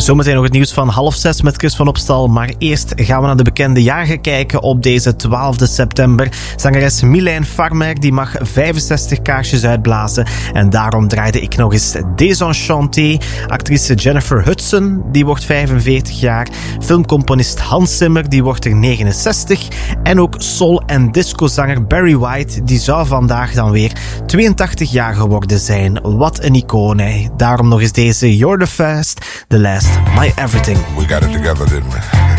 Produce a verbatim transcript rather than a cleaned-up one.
Zometeen nog het nieuws van half zes met Chris van Opstal. Maar eerst gaan we naar de bekende jagen kijken op deze twaalfde september. Zangeres Mylène Farmer die mag vijfenzestig kaarsjes uitblazen. En daarom draaide ik nog eens Désenchanté. Actrice Jennifer Hudson, die wordt vijfenveertig jaar. Filmcomponist Hans Zimmer, die wordt er negenenzestig. En ook soul- en discozanger Barry White, die zou vandaag dan weer tweeëntachtig jaar geworden zijn. Wat een icoon, hè. Daarom nog eens deze You're the First, The Last, My Everything. We got it together, didn't we?